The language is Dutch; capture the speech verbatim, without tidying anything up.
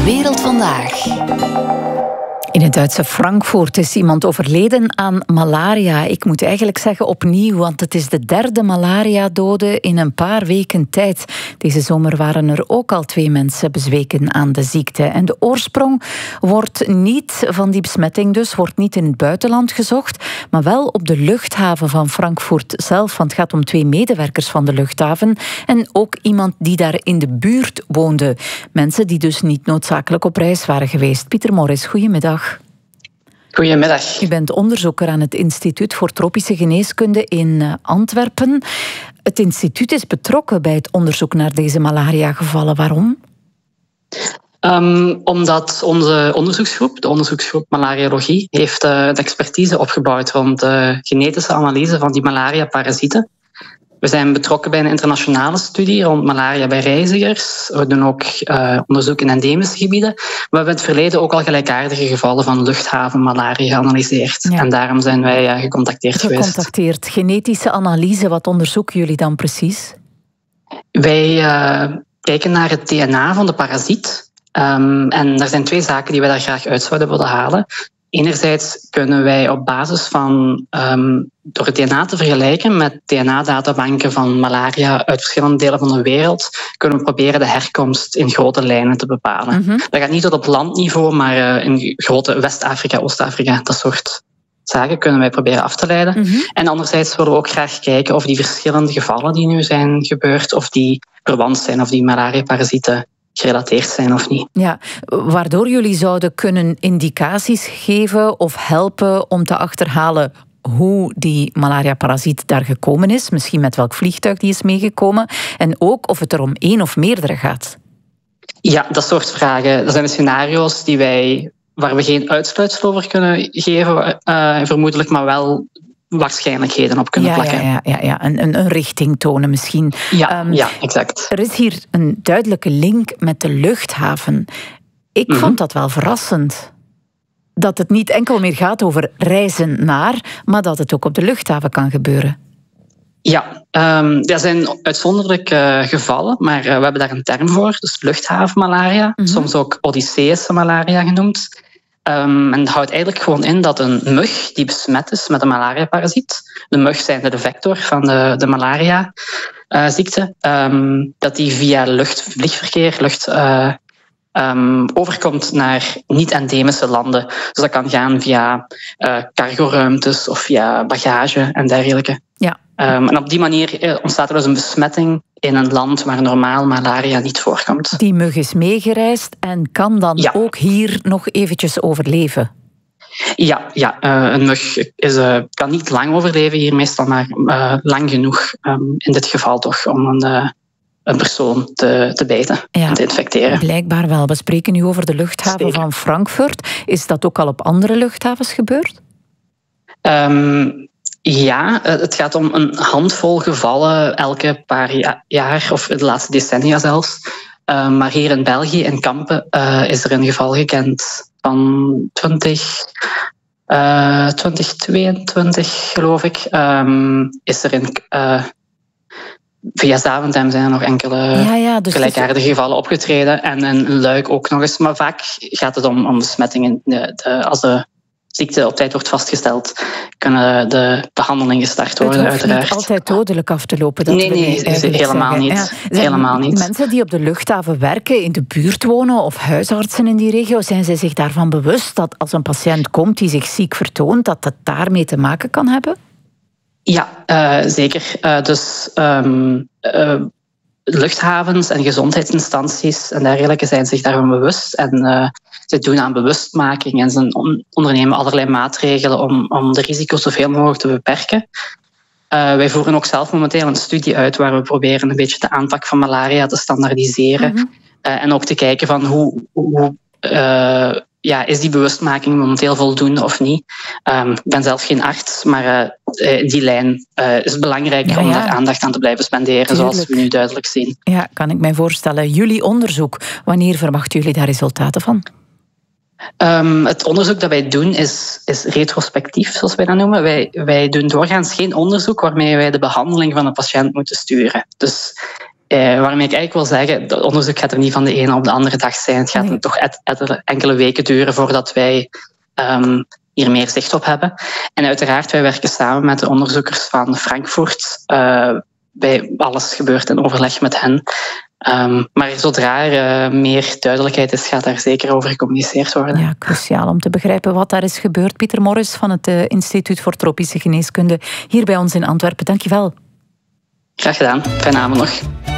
De Wereld Vandaag. In het Duitse Frankfurt is iemand overleden aan malaria. Ik moet eigenlijk zeggen opnieuw, want het is de derde malaria-dode in een paar weken tijd. Deze zomer waren er ook al twee mensen bezweken aan de ziekte. En de oorsprong wordt niet van die besmetting dus, wordt niet in het buitenland gezocht, maar wel op de luchthaven van Frankfurt zelf. Want het gaat om twee medewerkers van de luchthaven en ook iemand die daar in de buurt woonde. Mensen die dus niet noodzakelijk op reis waren geweest. Pieter Morris, goedemiddag. Goedemiddag. U bent onderzoeker aan het Instituut voor Tropische Geneeskunde in Antwerpen. Het instituut is betrokken bij het onderzoek naar deze malaria-gevallen. Waarom? Um, omdat onze onderzoeksgroep, de onderzoeksgroep Malariologie, heeft uh, de expertise opgebouwd rond de genetische analyse van die malaria-parasieten. We zijn betrokken bij een internationale studie rond malaria bij reizigers. We doen ook uh, onderzoek in endemische gebieden. Maar we hebben in het verleden ook al gelijkaardige gevallen van luchthavenmalaria geanalyseerd. Ja. En daarom zijn wij uh, gecontacteerd, geweest. Gecontacteerd. Genetische analyse, wat onderzoeken jullie dan precies? Wij uh, kijken naar het D N A van de parasiet. Um, en er zijn twee zaken die wij daar graag uit zouden willen halen. Enerzijds kunnen wij op basis van, um, door het D N A te vergelijken met D N A-databanken van malaria uit verschillende delen van de wereld, kunnen we proberen de herkomst in grote lijnen te bepalen. Mm-hmm. Dat gaat niet tot op landniveau, maar uh, in grote West-Afrika, Oost-Afrika, dat soort zaken kunnen wij proberen af te leiden. Mm-hmm. En anderzijds willen we ook graag kijken of die verschillende gevallen die nu zijn gebeurd, of die verwant zijn, of die malaria-parasieten gerelateerd zijn of niet. Ja, waardoor jullie zouden kunnen indicaties geven of helpen om te achterhalen hoe die malaria-parasiet daar gekomen is, misschien met welk vliegtuig die is meegekomen, en ook of het er om één of meerdere gaat. Ja, dat soort vragen. Dat zijn de scenario's die wij, waar we geen uitsluitsel over kunnen geven, uh, vermoedelijk, maar wel waarschijnlijkheden op kunnen ja, plakken. Ja, ja, ja. Een, een, een richting tonen misschien. Ja, um, ja, exact. Er is hier een duidelijke link met de luchthaven. Ik mm-hmm. vond dat wel verrassend. Dat het niet enkel meer gaat over reizen naar, maar dat het ook op de luchthaven kan gebeuren. Ja, um, dat zijn uitzonderlijke uh, gevallen, maar uh, we hebben daar een term voor. Dus luchthavenmalaria, mm-hmm. soms ook Odysseïsche malaria genoemd. Um, en dat houdt eigenlijk gewoon in dat een mug die besmet is met een malaria-parasiet, de mug zijnde de vector van de, de malaria-ziekte, uh, um, dat die via lucht, vliegverkeer, lucht, uh, um, overkomt naar niet-endemische landen. Dus dat kan gaan via uh, cargoruimtes of via bagage en dergelijke. Ja. Um, en op die manier uh, ontstaat er dus een besmetting in een land waar normaal malaria niet voorkomt. Die mug is meegereisd en kan dan ja. ook hier nog eventjes overleven? Ja, ja uh, een mug is, uh, kan niet lang overleven hier meestal, maar uh, lang genoeg um, in dit geval toch om een, uh, een persoon te, te bijten ja, en te infecteren. Blijkbaar wel. We spreken nu over de luchthaven Zeker. van Frankfurt. Is dat ook al op andere luchthavens gebeurd? Um, Ja, het gaat om een handvol gevallen elke paar jaar, of de laatste decennia zelfs. Uh, maar hier in België, in Kampen, uh, is er een geval gekend van twintig, uh, twintig tweeëntwintig, geloof ik. Um, is er in... Uh, Via Zaventem zijn er nog enkele ja, ja, dus gelijkaardige dus... gevallen opgetreden. En in Luik ook nog eens. Maar vaak gaat het om, om besmettingen. De, de, als de ziekte op tijd wordt vastgesteld, kunnen de behandelingen gestart worden, het hoeft uiteraard. Niet altijd dodelijk af te lopen. Dat nee, nee, helemaal niet. Ja. helemaal niet. Mensen die op de luchthaven werken, in de buurt wonen of huisartsen in die regio, zijn zij zich daarvan bewust dat als een patiënt komt die zich ziek vertoont, dat het daarmee te maken kan hebben? Ja, uh, zeker. Uh, dus um, uh, luchthavens en gezondheidsinstanties en dergelijke zijn zich daarvan bewust. En uh, ze doen aan bewustmaking en ze ondernemen allerlei maatregelen om, om de risico's zoveel mogelijk te beperken. Uh, wij voeren ook zelf momenteel een studie uit waar we proberen een beetje de aanpak van malaria te standaardiseren. Mm-hmm. Uh, en ook te kijken van hoe... hoe uh, Ja, is die bewustmaking momenteel voldoende of niet? Um, ik ben zelf geen arts, maar uh, in die lijn uh, is het belangrijk ja, ja. om daar aandacht aan te blijven spenderen, Tuurlijk. zoals we nu duidelijk zien. Ja, kan ik mij voorstellen. Jullie onderzoek, wanneer verwachten jullie daar resultaten van? Um, het onderzoek dat wij doen is, is retrospectief, zoals wij dat noemen. Wij, wij doen doorgaans geen onderzoek waarmee wij de behandeling van een patiënt moeten sturen. Dus Uh, waarmee ik eigenlijk wil zeggen, het onderzoek gaat er niet van de ene op de andere dag zijn. Het gaat nee. toch et, et, enkele weken duren voordat wij um, hier meer zicht op hebben. En uiteraard, wij werken samen met de onderzoekers van Frankfurt. Uh, bij alles gebeurt in overleg met hen. Um, maar zodra er uh, meer duidelijkheid is, gaat daar zeker over gecommuniceerd worden. Ja, cruciaal om te begrijpen wat daar is gebeurd. Pieter Morris van het uh, Instituut voor Tropische Geneeskunde hier bij ons in Antwerpen. Dank je wel. Graag gedaan. Fijne avond nog.